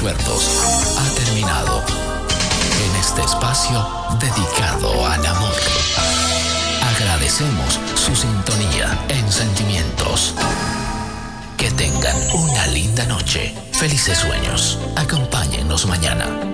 recuerdos ha terminado en este espacio dedicado al amor. Agradecemos su sintonía en Sentimientos. Que tengan una linda noche. Felices sueños. Acompáñennos mañana.